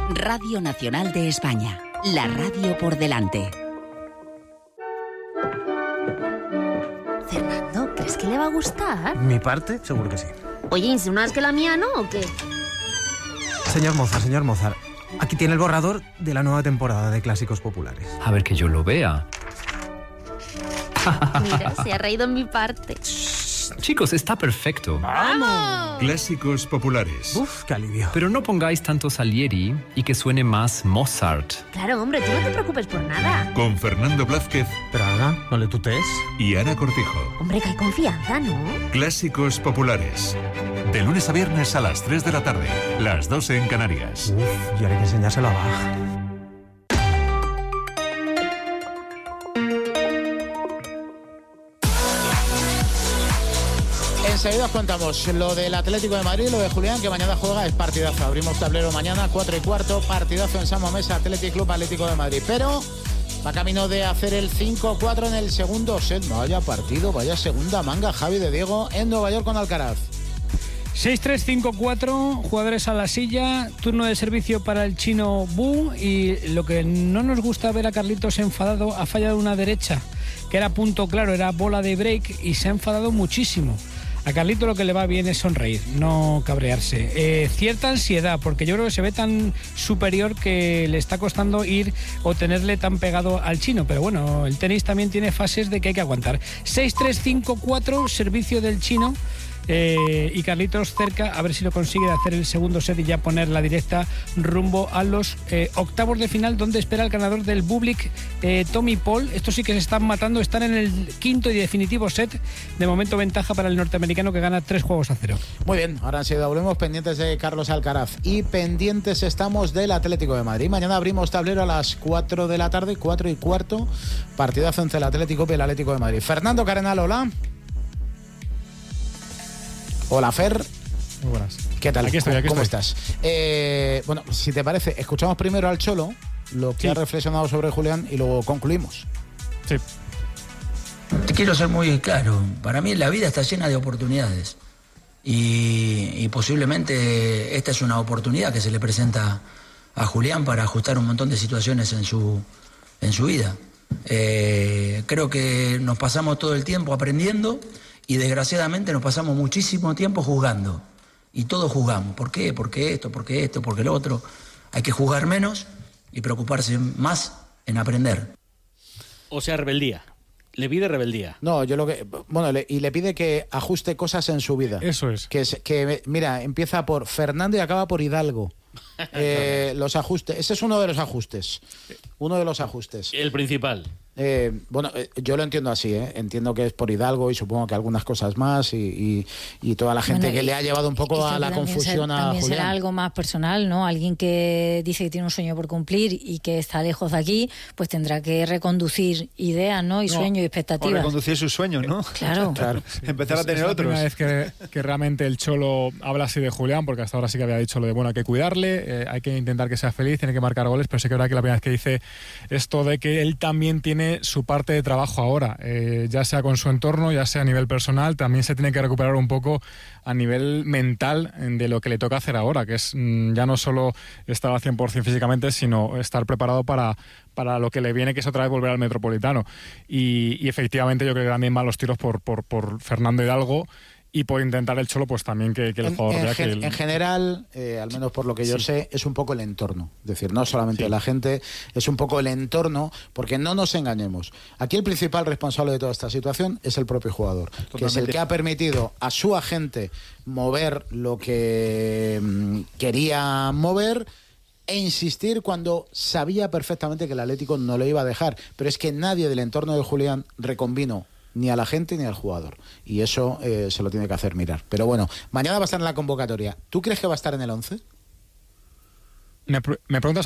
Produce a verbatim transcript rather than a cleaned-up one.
Radio Nacional de España. La radio por delante. Fernando, ¿crees que le va a gustar? Mi parte, seguro que sí. Oye, ¿insinúas que la mía no o qué? Señor Mozart, señor Mozart, aquí tiene el borrador de la nueva temporada de Clásicos Populares. A ver que yo lo vea. Mira, se ha reído en mi parte. Chicos, está perfecto. ¡Vamos! Clásicos Populares. Uf, qué alivio. Pero no pongáis tanto Salieri y que suene más Mozart. Claro, hombre, tú no te preocupes por nada. Con Fernando Blázquez Pero Ana, no le tutees. y Ana Cortijo. Hombre, que hay confianza, ¿no? Clásicos Populares. De lunes a viernes a las tres de la tarde. Las doce en Canarias. Uf, y ahora hay que enseñárselo a Bach. Enseguida os contamos lo del Atlético de Madrid, lo de Julián, que mañana juega, es partidazo. Abrimos tablero mañana, cuatro y cuarto, partidazo en San Mamés, Athletic Club Atlético de Madrid. Pero va camino de hacer el cinco cuatro en el segundo set. Vaya partido, vaya segunda manga, Javi de Diego, en Nueva York con Alcaraz. seis tres cinco cuatro, jugadores a la silla, turno de servicio para el chino Bu, y lo que no nos gusta ver a Carlitos enfadado, ha fallado una derecha, que era punto claro, era bola de break, y se ha enfadado muchísimo. A Carlito lo que le va bien es sonreír, no cabrearse. Eh, cierta ansiedad, porque yo creo que se ve tan superior que le está costando ir o tenerle tan pegado al chino. Pero bueno, el tenis también tiene fases de que hay que aguantar. seis tres cinco cuatro, servicio del chino. Eh, y Carlitos cerca, a ver si lo consigue, de hacer el segundo set y ya poner la directa rumbo a los eh, octavos de final, donde espera el ganador del Bublik, eh, Tommy Paul. Estos sí que se están matando, están en el quinto y definitivo set. De momento ventaja para el norteamericano, que gana tres juegos a cero. Muy bien, ahora enseguida volvemos, pendientes de Carlos Alcaraz y pendientes estamos del Atlético de Madrid. Mañana abrimos tablero a las cuatro de la tarde, cuatro y cuarto, partidazo entre el Atlético y el Atlético de Madrid. Fernando Cardenal, hola. Hola, Fer. Muy buenas. ¿Qué tal? Aquí estoy, aquí ¿Cómo estoy. estás? Eh, bueno, si te parece, escuchamos primero al Cholo, lo que Sí. ha reflexionado sobre Julián, y luego concluimos. Sí. Te quiero ser muy claro. Para mí la vida está llena de oportunidades. Y, y posiblemente esta es una oportunidad que se le presenta a Julián para ajustar un montón de situaciones en su, en su vida. Eh, creo que nos pasamos todo el tiempo aprendiendo y desgraciadamente nos pasamos muchísimo tiempo juzgando. Y todos juzgamos. ¿Por qué? ¿Por qué esto? ¿Por qué esto? ¿Por qué lo otro? Hay que juzgar menos y preocuparse más en aprender. O sea, rebeldía. Le pide rebeldía. No, yo lo que... Bueno, le, y le pide que ajuste cosas en su vida. Eso es. Que, es- que mira, empieza por Fernando y acaba por Hidalgo. Eh, los ajustes. Ese es uno de los ajustes. Uno de los ajustes. El principal. Eh, bueno, eh, yo lo entiendo así, ¿eh? Entiendo que es por Hidalgo y supongo que algunas cosas más y, y, y toda la gente Bueno, que y- le ha llevado un poco Esto a la también confusión ser- a También Julián. será algo más personal, ¿no? Alguien que dice que tiene un sueño por cumplir y que está lejos de aquí, pues tendrá que reconducir ideas, ¿no? Y No, sueños y O expectativas. reconducir sus sueños, ¿no? Claro. Claro. Empezar a Es- tener es otros. la primera vez que, que realmente el Cholo habla así de Julián, porque hasta ahora sí que había dicho lo de, bueno, hay que cuidarle, eh, hay que intentar que sea feliz, tiene que marcar goles, pero sí que es verdad que la primera vez que dice esto de que él también tiene su parte de trabajo ahora, eh, ya sea con su entorno, ya sea a nivel personal, también se tiene que recuperar un poco a nivel mental de lo que le toca hacer ahora, que es mm, ya no solo estar al cien por ciento físicamente, sino estar preparado para, para lo que le viene, que es otra vez volver al Metropolitano. Y, y efectivamente yo creo que también van los tiros por, por, por Fernando Hidalgo, y por intentar el Cholo, pues también que, que el En, jugador en vea que... gen- el- en general, eh, al menos por lo que yo Sí. sé, es un poco el entorno. Es decir, no solamente Sí. la gente, es un poco el entorno, porque no nos engañemos. Aquí el principal responsable de toda esta situación es el propio jugador, que es el Totalmente. que ha permitido a su agente mover lo que mm, quería mover e insistir cuando sabía perfectamente que el Atlético no lo iba a dejar. Pero es que nadie del entorno de Julián reconvino ni a la gente ni al jugador. Y eso eh, se lo tiene que hacer mirar. Pero bueno, mañana va a estar en la convocatoria. ¿Tú crees que va a estar en el once? Me, pre- me preguntas